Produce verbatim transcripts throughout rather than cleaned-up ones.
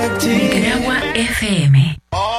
Nicaragua F M.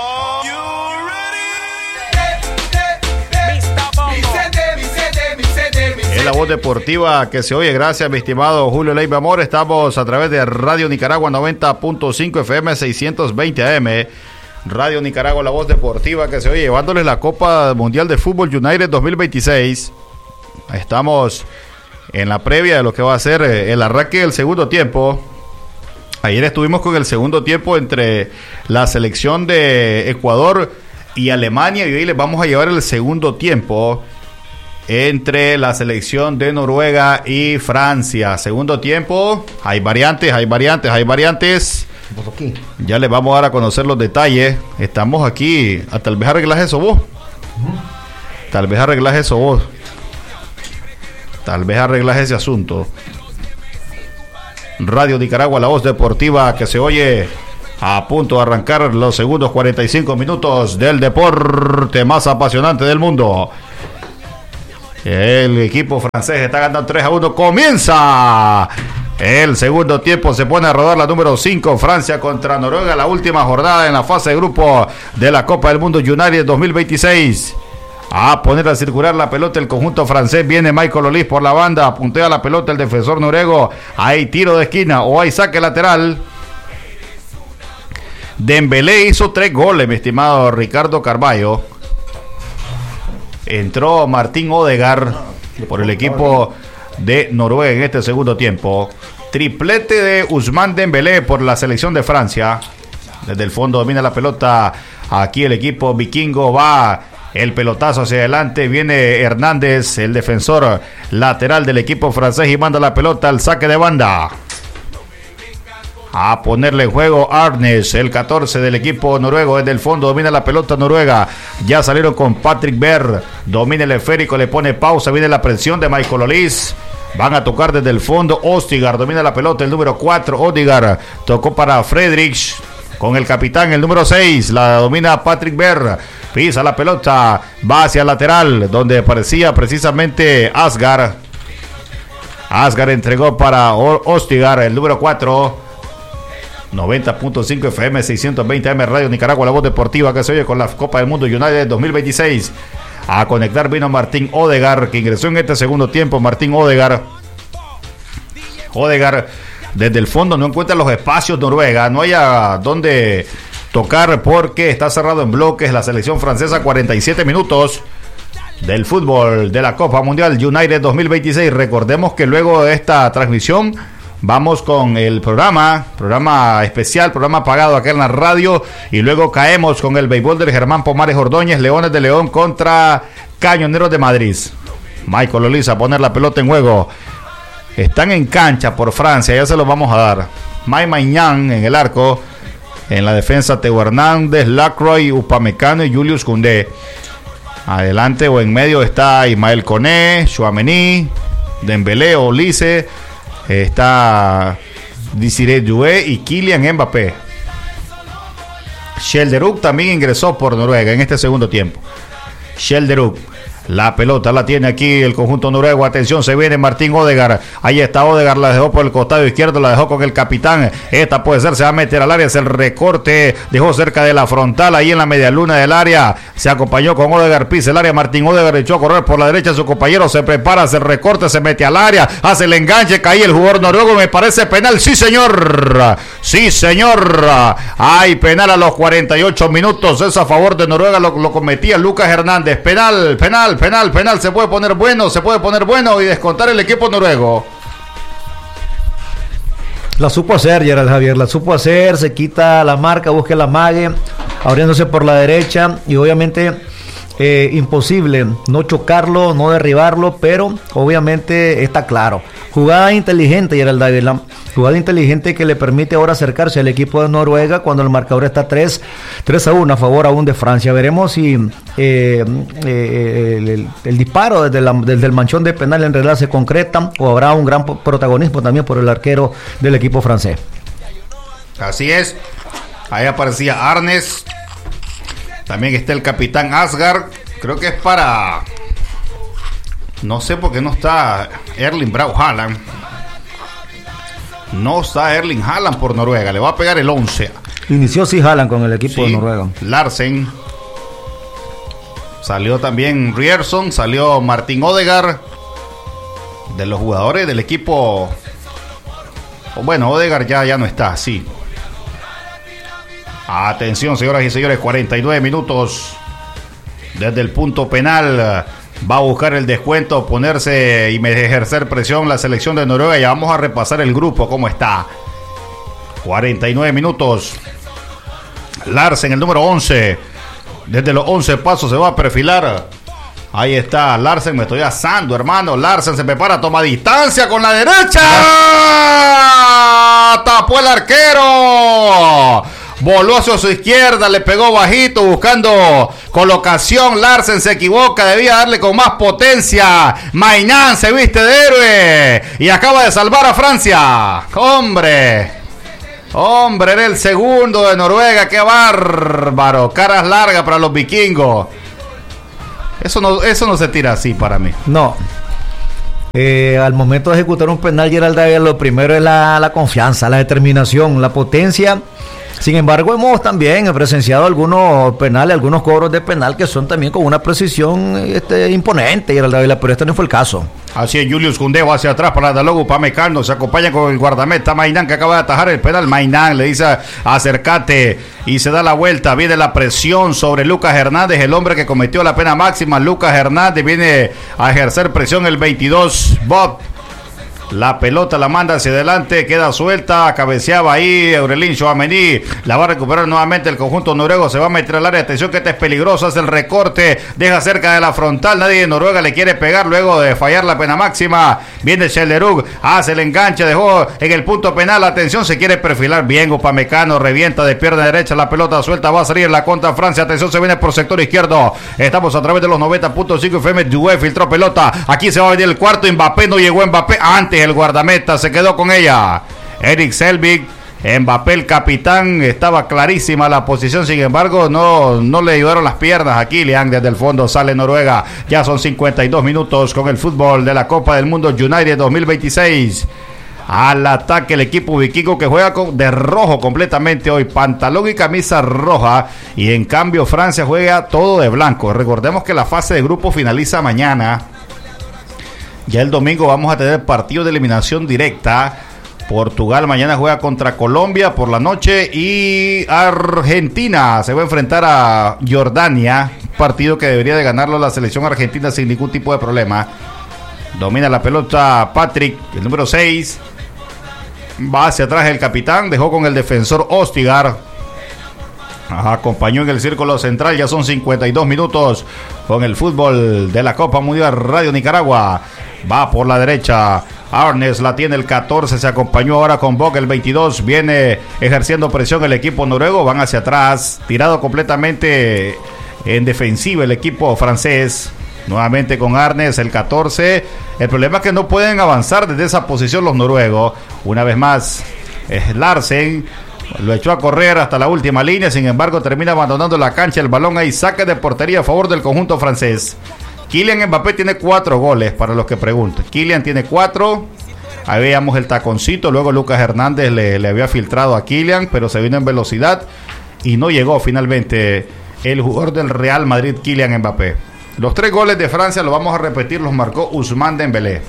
Es la voz deportiva que se oye. Gracias, mi estimado Julio Leiva Amor. Estamos a través de Radio Nicaragua noventa punto cinco F M, seiscientos veinte A M. Radio Nicaragua, la voz deportiva que se oye, llevándoles la Copa Mundial de Fútbol United dos mil veintiséis. Estamos en la previa de lo que va a ser el arranque del segundo tiempo. Ayer estuvimos con el segundo tiempo entre la selección de Ecuador y Alemania, y hoy les vamos a llevar el segundo tiempo entre la selección de Noruega y Francia. Segundo tiempo, hay variantes, hay variantes, hay variantes. Ya les vamos a dar a conocer los detalles. Estamos aquí, a, tal vez arreglas eso vos. Tal vez arreglas eso vos. Tal vez arreglas ese asunto. Radio Nicaragua, la voz deportiva que se oye, a punto de arrancar los segundos cuarenta y cinco minutos del deporte más apasionante del mundo. El equipo francés está ganando tres a uno. Comienza el segundo tiempo. Se pone a rodar la número cinco. Francia contra Noruega. La última jornada en la fase de grupo de la Copa del Mundo United dos mil veintiséis. A poner a circular la pelota el conjunto francés. Viene Michael Olise por la banda. Puntea la pelota el defensor noruego. Hay tiro de esquina o hay saque lateral. Dembélé hizo tres goles, mi estimado Ricardo Carvalho. Entró Martín Odegaard por el equipo de Noruega en este segundo tiempo. Triplete de Ousmane Dembélé por la selección de Francia. Desde el fondo domina la pelota. Aquí el equipo vikingo va. El pelotazo hacia adelante. Viene Hernández, el defensor lateral del equipo francés, y manda la pelota al saque de banda. A ponerle en juego Arnes, el catorce del equipo noruego. Desde el fondo domina la pelota Noruega. Ya salieron con Patrick Berg. Domina el esférico, le pone pausa. Viene la presión de Michael Olise. Van a tocar desde el fondo. Odegaard domina la pelota, el número cuatro. Odegaard tocó para Friedrich con el capitán, el número seis. La domina Patrick Berg. Pisa la pelota. Va hacia el lateral, donde aparecía precisamente Asgard. Asgard entregó para Odegaard, el número cuatro. noventa punto cinco F M, seiscientos veinte A M, Radio Nicaragua, la voz deportiva que se oye con la Copa del Mundo United dos mil veintiséis. A conectar vino Martín Odegaard, que ingresó en este segundo tiempo. Martín Odegaard. Odegaard desde el fondo no encuentra los espacios Noruega. No hay a dónde tocar porque está cerrado en bloques la selección francesa. cuarenta y siete minutos del fútbol de la Copa Mundial United dos mil veintiséis. Recordemos que luego de esta transmisión vamos con el programa, programa especial, programa pagado acá en la radio, y luego caemos con el béisbol del Germán Pomares Ordóñez, Leones de León contra Cañoneros de Madrid. Michael Olise a poner la pelota en juego. Están en cancha por Francia, ya se los vamos a dar. Mike Maignan en el arco, en la defensa Teo Hernández, Lacroix, Upamecano y Julius Koundé. Adelante o en medio está Ismael Koné, Tchouaméni, Dembélé, Olise. Está Désiré Doué y Kylian Mbappé. Skjelderup también ingresó por Noruega en este segundo tiempo. Skjelderup. La pelota la tiene aquí el conjunto noruego. Atención, se viene Martín Odegaard. Ahí está Odegaard, la dejó por el costado izquierdo, la dejó con el capitán. Esta puede ser, se va a meter al área, es el recorte. Dejó cerca de la frontal, ahí en la media luna del área. Se acompañó con Odegaard, pisa el área. Martín Odegaard echó a correr por la derecha. Su compañero se prepara, se recorte, se mete al área, hace el enganche, cae el jugador noruego. Me parece penal, sí señor. Sí señor. Hay penal a los cuarenta y ocho minutos. Es a favor de Noruega, lo, lo cometía Lucas Hernández. Penal, penal. Penal, penal, se puede poner bueno, se puede poner bueno y descontar el equipo noruego. La supo hacer, Gerald Javier, la supo hacer, se quita la marca, busca la mague, abriéndose por la derecha y obviamente eh, imposible no chocarlo, no derribarlo, pero obviamente está claro. Jugada inteligente, Gerald Javier, la jugada inteligente que le permite ahora acercarse al equipo de Noruega cuando el marcador está tres a uno a favor aún de Francia. Veremos si eh, eh, el, el, el disparo desde, la, desde el manchón de penal en realidad se concreta o habrá un gran protagonismo también por el arquero del equipo francés. Así es. Ahí aparecía Arnes. También está el capitán Asgard. Creo que es para... No sé por qué no está Erling Braut Haaland. No está Erling Haaland por Noruega. Le va a pegar el once Inició sí Haaland con el equipo Sí, de Noruega. Larsen. Salió también Ryerson, salió Martín Odegaard. De los jugadores del equipo. Bueno, Odegaard ya, ya no está, sí. Atención, señoras y señores, cuarenta y nueve minutos. Desde el punto penal va a buscar el descuento, ponerse y ejercer presión la selección de Noruega. Ya vamos a repasar el grupo, cómo está. cuarenta y nueve minutos. Larsen, el número once. Desde los once pasos se va a perfilar. Ahí está Larsen, me estoy asando, hermano. Larsen se prepara, toma distancia con la derecha. Tapó el arquero. Voló hacia su izquierda, le pegó bajito buscando colocación. Larsen se equivoca, debía darle con más potencia. Maignan se viste de héroe y acaba de salvar a Francia. Hombre, hombre, era el segundo de Noruega. Qué bárbaro. Caras largas para los vikingos. Eso no, eso no se tira así para mí. No. Eh, al momento de ejecutar un penal, Gerald David, lo primero es la, la confianza, la determinación, la potencia. Sin embargo, hemos también presenciado algunos penales, algunos cobros de penal que son también con una precisión este, imponente, Gerald David, pero este no fue el caso. Así es, Julius Koundé va hacia atrás para Dalot Upamecano, se acompaña con el guardameta Maignan, que acaba de atajar el penal. Maignan le dice acércate y se da la vuelta. Viene la presión sobre Lucas Hernández, el hombre que cometió la pena máxima. Lucas Hernández viene a ejercer presión, el veintidós, Bob. La pelota la manda hacia adelante, queda suelta, cabeceaba ahí Aurelien Tchouaméni, la va a recuperar nuevamente el conjunto noruego, se va a meter al área, atención que este es peligroso, hace el recorte, deja cerca de la frontal, nadie de Noruega le quiere pegar luego de fallar la pena máxima. Viene Schellerud, hace el enganche, dejó en el punto penal, atención, se quiere perfilar bien Upamecano, revienta de pierna derecha, la pelota suelta, va a salir la contra Francia, atención, se viene por sector izquierdo, estamos a través de los noventa punto cinco F M. Due filtró pelota, aquí se va a venir el cuarto, Mbappé, no llegó Mbappé, antes el guardameta se quedó con ella. Erik Selvik, Mbappé el capitán, estaba clarísima la posición, sin embargo no, no le ayudaron las piernas a Kylian. Desde el fondo sale Noruega, ya son cincuenta y dos minutos con el fútbol de la Copa del Mundo United dos mil veintiséis. Al ataque el equipo vikingo, que juega con, de rojo completamente hoy, pantalón y camisa roja, y en cambio Francia juega todo de blanco. Recordemos que la fase de grupo finaliza mañana. Ya el domingo vamos a tener partido de eliminación directa. Portugal mañana juega contra Colombia por la noche y Argentina se va a enfrentar a Jordania, partido que debería de ganarlo la selección argentina sin ningún tipo de problema. Domina la pelota Patrick, el número seis. Va hacia atrás el capitán, dejó con el defensor Ostigar. Acompañó en el círculo central, ya son cincuenta y dos minutos con el fútbol de la Copa Mundial Radio Nicaragua. Va por la derecha, Arnes la tiene el catorce, se acompañó ahora con Bock el veintidós, viene ejerciendo presión el equipo noruego, van hacia atrás, tirado completamente en defensiva el equipo francés. Nuevamente con Arnes el catorce, el problema es que no pueden avanzar desde esa posición los noruegos. Una vez más es Larsen, lo echó a correr hasta la última línea, sin embargo termina abandonando la cancha, el balón ahí, saque de portería a favor del conjunto francés. Kylian Mbappé tiene cuatro goles, para los que preguntan. Kylian tiene cuatro. Ahí veíamos el taconcito. Luego Lucas Hernández le, le había filtrado a Kylian, pero se vino en velocidad y no llegó finalmente el jugador del Real Madrid, Kylian Mbappé. Los tres goles de Francia, lo vamos a repetir, los marcó Ousmane Dembélé.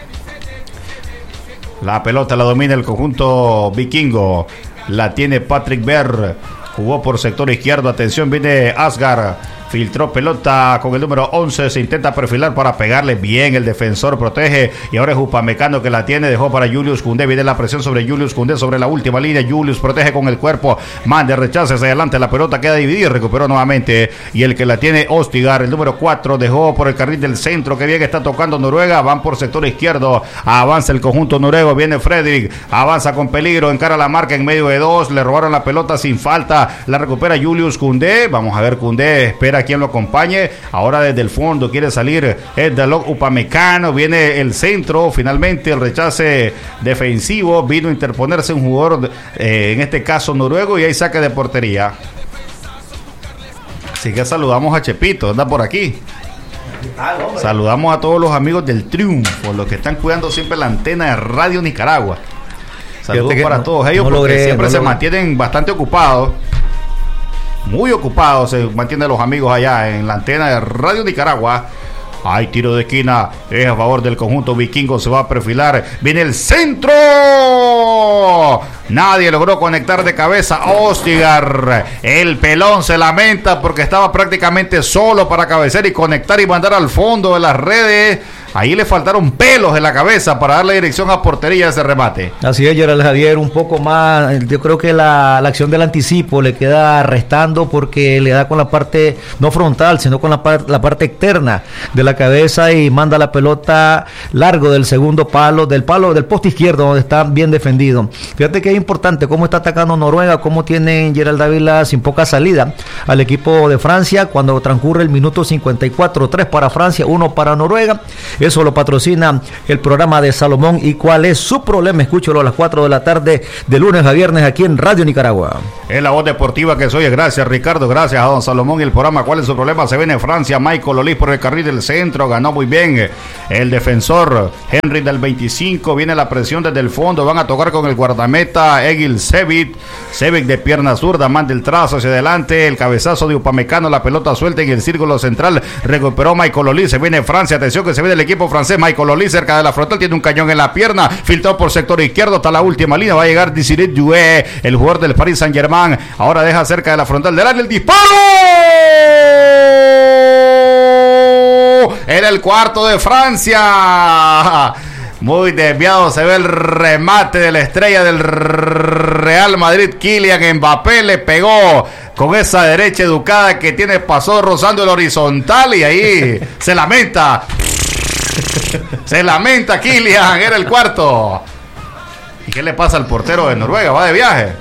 La pelota la domina el conjunto vikingo. La tiene Patrick Berg. Jugó por sector izquierdo. Atención, viene Asgard. Filtró pelota con el número once, se intenta perfilar para pegarle bien, el defensor protege y ahora es Upamecano que la tiene, dejó para Julius Koundé, viene la presión sobre Julius Koundé sobre la última línea, Julius protege con el cuerpo, manda rechaza hacia adelante, la pelota queda dividida, recuperó nuevamente y el que la tiene Ostigar, el número cuatro, dejó por el carril del centro, que bien está tocando Noruega, van por sector izquierdo, avanza el conjunto noruego, viene Fredrik, avanza con peligro, encara la marca en medio de dos, le robaron la pelota sin falta, la recupera Julius Koundé, vamos a ver Koundé, espera quien lo acompañe, ahora desde el fondo quiere salir el Dalot Upamecano, viene el centro, finalmente el rechace defensivo, vino a interponerse un jugador eh, en este caso noruego y hay saque de portería. Así que saludamos a Chepito, anda por aquí. Saludamos a todos los amigos del Triunfo, los que están cuidando siempre la antena de Radio Nicaragua. Saludos para no, todos ellos no porque logré, siempre no se logré. mantienen bastante ocupados. Muy ocupados se mantienen los amigos allá en la antena de Radio Nicaragua. Hay tiro de esquina, es a favor del conjunto vikingo, se va a perfilar, viene el centro, nadie logró conectar de cabeza. Ostigar, el pelón se lamenta porque estaba prácticamente solo para cabecear y conectar y mandar al fondo de las redes. Ahí le faltaron pelos en la cabeza para darle dirección a portería a ese remate. Así es, Gerald Javier, un poco más, yo creo que la, la acción del anticipo le queda restando porque le da con la parte, no frontal, sino con la, par, la parte externa de la cabeza y manda la pelota largo del segundo palo, del palo, del poste izquierdo donde está bien defendido. Fíjate que es importante cómo está atacando Noruega, cómo tiene Gerald Dávila sin poca salida al equipo de Francia cuando transcurre el minuto cincuenta y cuatro, tres para Francia, uno para Noruega. Eso lo patrocina el programa de Salomón. ¿Y cuál es su problema? Escúchalo a las cuatro de la tarde, de lunes a viernes, aquí en Radio Nicaragua. Es la voz deportiva que soy. Gracias, Ricardo. Gracias a don Salomón y el programa. ¿Cuál es su problema? Se viene Francia. Michael Olís por el carril del centro. Ganó muy bien el defensor Henry del veinticinco. Viene la presión desde el fondo. Van a tocar con el guardameta Egil Sevic. Sevic de pierna zurda. Manda el trazo hacia adelante. El cabezazo de Upamecano. La pelota suelta en el círculo central. Recuperó Michael Olís. Se viene Francia. Atención que se viene el equipo francés. Michael Olís cerca de la frontal, tiene un cañón en la pierna, filtró por sector izquierdo hasta la última línea, va a llegar Desiré Doué, el jugador del Paris Saint Germain, ahora deja cerca de la frontal del área el disparo, era el cuarto de Francia. Muy desviado se ve el remate de la estrella del Real Madrid, Kylian Mbappé, le pegó con esa derecha educada que tiene, pasó rozando el horizontal y ahí se lamenta. Se lamenta Kylian, era el cuarto. ¿Y qué le pasa al portero de Noruega? Va de viaje.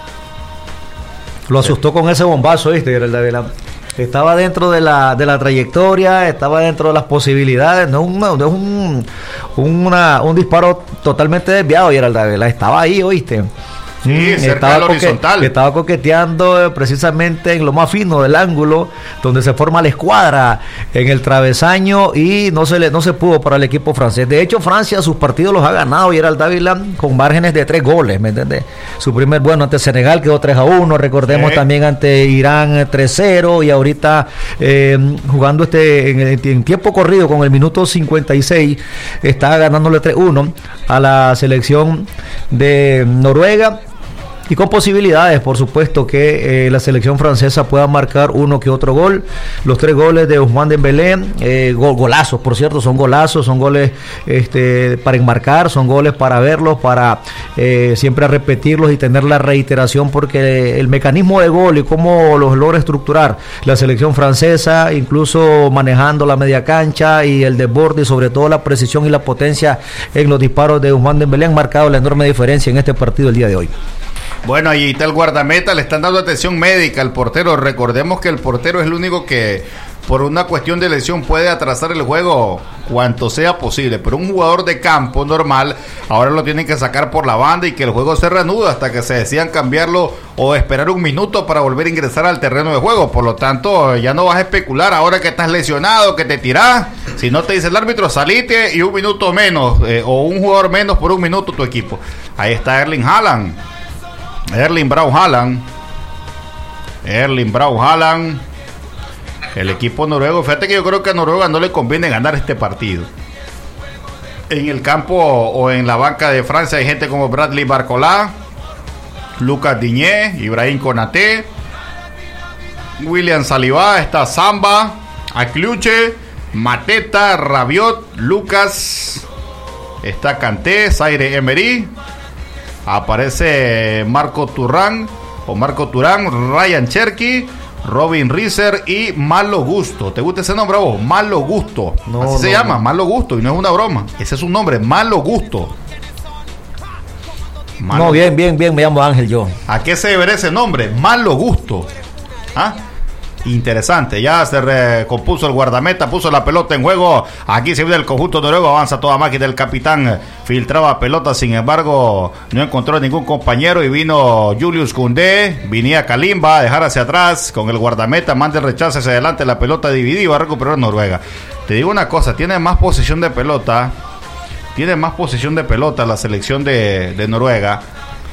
Lo asustó con ese bombazo, ¿viste? Estaba dentro de la, de la trayectoria, estaba dentro de las posibilidades. No, no, no es un, una, un disparo totalmente desviado, Gerald Dávila. Estaba ahí, ¿oíste? Sí, cerca del horizontal. Coque, estaba coqueteando precisamente en lo más fino del ángulo, donde se forma la escuadra en el travesaño y no se le no se pudo para el equipo francés. De hecho, Francia sus partidos los ha ganado, Gerald Dávila, con márgenes de tres goles, ¿me entiendes? Su primer, bueno, ante Senegal quedó tres a uno, recordemos eh. también ante Irán tres cero y ahorita eh, jugando este en, en tiempo corrido con el minuto cincuenta y seis, está ganándole tres uno a la selección de Noruega. Y con posibilidades, por supuesto, que eh, la selección francesa pueda marcar uno que otro gol. Los tres goles de Ousmane Dembélé, eh, gol, golazos, por cierto, son golazos, son goles este, para enmarcar, son goles para verlos, para eh, siempre repetirlos y tener la reiteración, porque el mecanismo de gol y cómo los logra estructurar la selección francesa, incluso manejando la media cancha y el desborde y sobre todo la precisión y la potencia en los disparos de Ousmane Dembélé han marcado la enorme diferencia en este partido el día de hoy. Bueno, ahí está el guardameta, le están dando atención médica al portero. Recordemos que el portero es el único que por una cuestión de lesión puede atrasar el juego cuanto sea posible, pero un jugador de campo normal ahora lo tienen que sacar por la banda y que el juego se reanude hasta que se decidan cambiarlo o esperar un minuto para volver a ingresar al terreno de juego. Por lo tanto, ya no vas a especular ahora que estás lesionado, que te tirás. Si no te dice el árbitro, salite y un minuto menos eh, o un jugador menos por un minuto tu equipo. Ahí está Erling Haaland. Erling Braut Haaland Erling Braut Haaland el equipo noruego. Fíjate que yo creo que a Noruega no le conviene ganar este partido. En el campo o en la banca de Francia hay gente como Bradley Barcola, Lucas Digne, Ibrahim Konaté, William Saliba, está Samba, Akluche, Mateta, Rabiot, Lucas, está Kanté, Zaire Emery, aparece Marco Turán o Marco Turán, Ryan Cherky, Robin Riser y Malo Gusto. ¿Te gusta ese nombre a vos? Malo Gusto. No, Así no, se llama, no. Malo Gusto, y no es una broma. Ese es un nombre, Malo Gusto. Malo no, bien, bien, bien, me llamo Ángel yo. ¿A qué se debe ese nombre? Malo Gusto. ¿Ah? Interesante, ya se recompuso el guardameta, puso la pelota en juego. Aquí se ve el conjunto noruego, avanza toda máquina. El capitán filtraba pelota, sin embargo no encontró ningún compañero y vino Julius Koundé, venía Kalimba a dejar hacia atrás con el guardameta, manda el rechazo hacia adelante, la pelota dividida y va a recuperar Noruega. Te digo una cosa, tiene más posesión de pelota, tiene más posesión de pelota la selección de, de Noruega.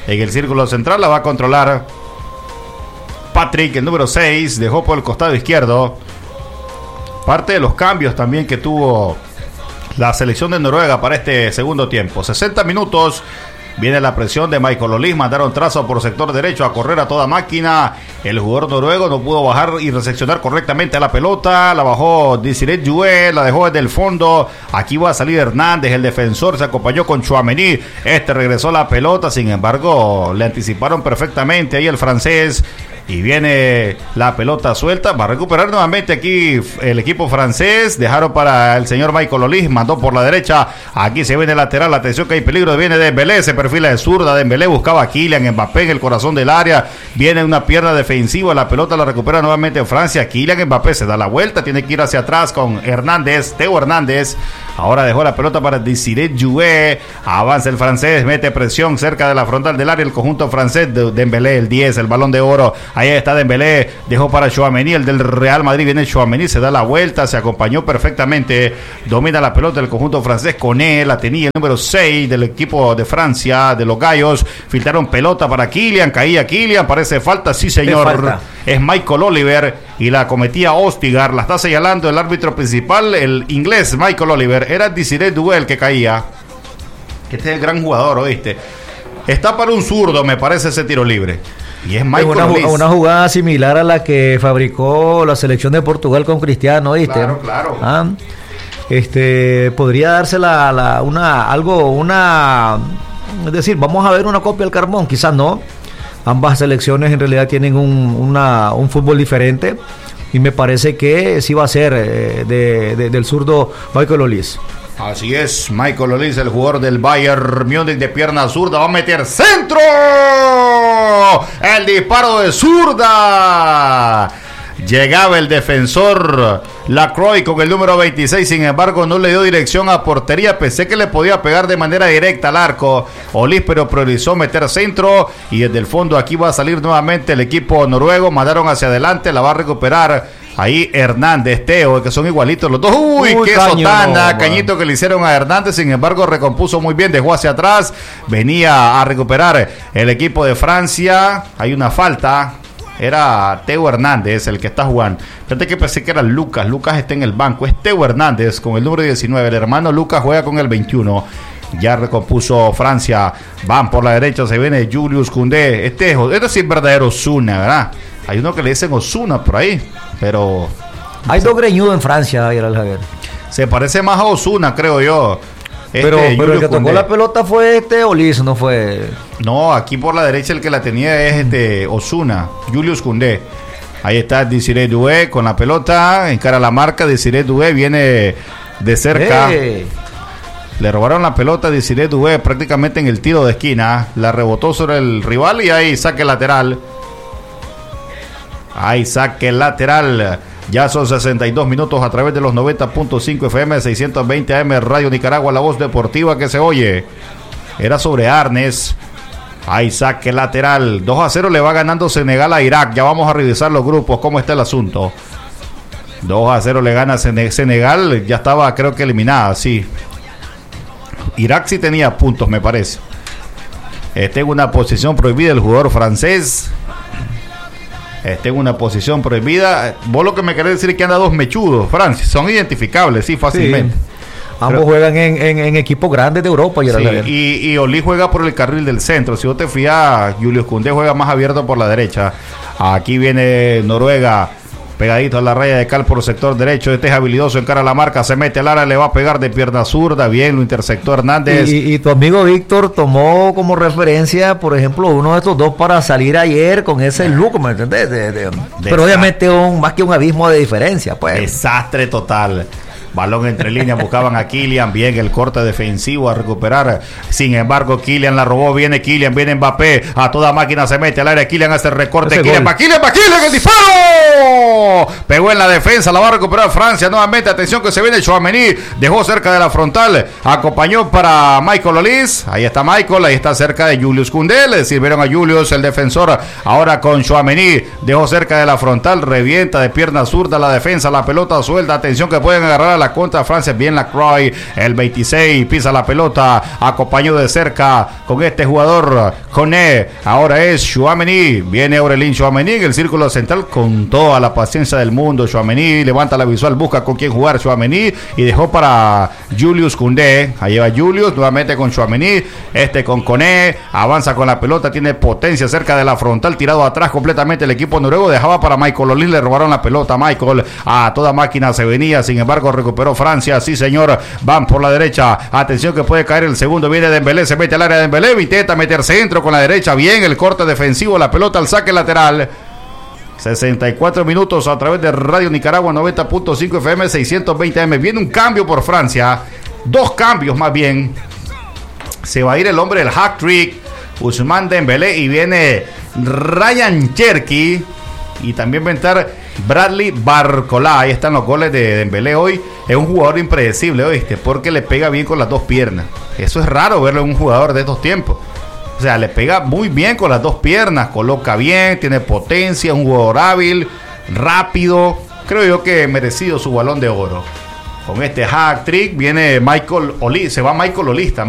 en el círculo central, la va a controlar Patrick, el número seis, dejó por el costado izquierdo. Parte de los cambios también que tuvo la selección de Noruega para este segundo tiempo. sesenta minutos. Viene la presión de Michael Olise, mandaron trazo por sector derecho a correr a toda máquina. El jugador noruego no pudo bajar y recepcionar correctamente a la pelota. La bajó Desiree Doué, la dejó desde el fondo. Aquí va a salir Hernández, el defensor, se acompañó con Tchouaméni. Este regresó la pelota, sin embargo, le anticiparon perfectamente ahí el francés. Y viene la pelota suelta. Va a recuperar nuevamente aquí el equipo francés. Dejaron para el señor Michael Olise. Mandó por la derecha. Aquí se viene el lateral. Atención que hay peligro. Viene Dembélé. Se perfila de zurda. Dembélé buscaba a Kylian Mbappé en el corazón del área. Viene una pierna defensiva. La pelota la recupera nuevamente en Francia. Kylian Mbappé se da la vuelta. Tiene que ir hacia atrás con Hernández. Teo Hernández. Ahora dejó la pelota para Desiree Doué. Avanza el francés. Mete presión cerca de la frontal del área. El conjunto francés. Dembélé, el diez. El balón de oro. Ahí está Dembélé, dejó para Tchouaméni, el del Real Madrid. Viene Tchouaméni, se da la vuelta, se acompañó perfectamente, domina la pelota del conjunto francés. Con él la tenía el número seis del equipo de Francia, de los Gallos. Filtraron pelota para Kylian, caía Kylian, parece falta, sí señor, falta. Es Michael Oliver y la cometía Ostigar, la está señalando el árbitro principal, el inglés Michael Oliver. Era Desiree Doué el que caía. Este es el gran jugador, ¿oíste? Está para un zurdo, me parece, ese tiro libre. Y es Michael una, Olise. Una jugada similar a la que fabricó la selección de Portugal con Cristiano, ¿viste? Claro, claro. Ah, este, podría darse la, la, una, algo, una, es decir, vamos a ver una copia del carbón, quizás no. Ambas selecciones en realidad tienen un, una, un fútbol diferente y me parece que sí va a ser eh, de, de, del zurdo Michael Olise. Así es, Michael Olise, el jugador del Bayern Múnich de pierna zurda, va a meter centro. El disparo de zurda. Llegaba el defensor Lacroix con el número veintiséis, sin embargo no le dio dirección a portería. Pensé que le podía pegar de manera directa al arco Olise, pero priorizó meter centro. Y desde el fondo aquí va a salir nuevamente el equipo noruego. Mandaron hacia adelante, la va a recuperar ahí Hernández, Teo, que son igualitos los dos. Uy, Uy qué caño, sotana, no, cañito que le hicieron a Hernández. Sin embargo recompuso muy bien, dejó hacia atrás. Venía a recuperar el equipo de Francia. Hay una falta. Era Teo Hernández el que está jugando. Fíjate que pensé que era Lucas. Lucas está en el banco. Es Teo Hernández con el número diecinueve. El hermano Lucas juega con el veintiuno. Ya recompuso Francia. Van por la derecha. Se viene Julius Koundé. Este, este sí es verdadero Ozuna, ¿verdad? Hay uno que le dicen Ozuna por ahí. Pero hay dos greñudos en Francia, Javier. Se parece más a Ozuna, creo yo. Este, pero, pero el que tocó la pelota fue este Olise, no fue. No, aquí por la derecha el que la tenía es este Ozuna, Julius Koundé. Ahí está Desiree Doué con la pelota, encara la marca. Desiree Doué viene de cerca. ¡Eh! Le robaron la pelota a Desiree Doué prácticamente en el tiro de esquina. La rebotó sobre el rival y ahí saque lateral. Ahí saque lateral. Ya son sesenta y dos minutos a través de los noventa punto cinco F M, seiscientos veinte A M, Radio Nicaragua, la voz deportiva que se oye. Era sobre Arnes. Ahí saque lateral. dos a cero le va ganando Senegal a Irak. Ya vamos a revisar los grupos, cómo está el asunto. dos a cero le gana Senegal. Ya estaba, creo que eliminada, sí. Irak sí tenía puntos, me parece. Está en una posición prohibida el jugador francés. Está en una posición prohibida. Vos lo que me querés decir es que anda dos mechudos, Francia. Son identificables, sí, fácilmente. Sí. Ambos Pero, juegan en, en, en equipos grandes de Europa. Sí, y, y Olise juega por el carril del centro. Si vos te fijas, Julius Koundé juega más abierto por la derecha. Aquí viene Noruega, pegadito a la raya de cal por el sector derecho. Este es habilidoso, encara la marca, se mete al área, le va a pegar de pierna zurda. Bien, lo interceptó Hernández. Y, y tu amigo Víctor tomó como referencia, por ejemplo, uno de estos dos para salir ayer con ese look, ¿me entendés? De, de, pero obviamente un, más que un abismo de diferencia, pues. Desastre total. Balón entre líneas, buscaban a Kylian, bien el corte defensivo a recuperar. Sin embargo, Kylian la robó, viene Kylian, viene Mbappé, a toda máquina se mete al área, Kylian hace el recorte, ese Kylian va, Kylian va, Kylian el disparo. Pegó en la defensa, la va a recuperar Francia nuevamente. Atención que se viene Tchouaméni, dejó cerca de la frontal, acompañó para Michael Olise. Ahí está Michael, ahí está cerca de Julius Koundé, le sirvieron a Julius el defensor. Ahora con Tchouaméni, dejó cerca de la frontal, revienta de pierna zurda la defensa, la pelota suelta. Atención que pueden agarrar a la contra Francia. Bien Lacroix, el veintiséis, pisa la pelota, acompañado de cerca con este jugador, Koné. Ahora es Tchouaméni, viene Aurelien Tchouaméni en el círculo central con toda la paciencia del mundo. Tchouaméni levanta la visual, busca con quién jugar Tchouaméni y dejó para Julius Koundé. Ahí va Julius, nuevamente con Tchouaméni, este con Koné, avanza con la pelota, tiene potencia cerca de la frontal, tirado atrás completamente el equipo noruego, dejaba para Michael Olin, le robaron la pelota a Michael, a toda máquina se venía, sin embargo recuperó Francia, sí señor, van por la derecha, atención que puede caer el segundo, viene Dembélé, se mete al área de Dembélé, intenta meter centro con la derecha, bien el corte defensivo, la pelota al saque lateral. sesenta y cuatro minutos a través de Radio Nicaragua noventa punto cinco F M, seiscientos veinte A M. Viene un cambio por Francia, dos cambios más bien. Se va a ir el hombre del hat-trick, Ousmane Dembélé, y viene Ryan Cherki, y también va a entrar Bradley Barcola. Ahí están los goles de Dembélé hoy. Es un jugador impredecible, ¿oíste? Porque le pega bien con las dos piernas. Eso es raro verlo en un jugador de estos tiempos. O sea, le pega muy bien con las dos piernas, coloca bien, tiene potencia, un jugador hábil, rápido. Creo yo que merecido su balón de oro. Con este hat-trick viene Michael Olise, se va Michael Olise también.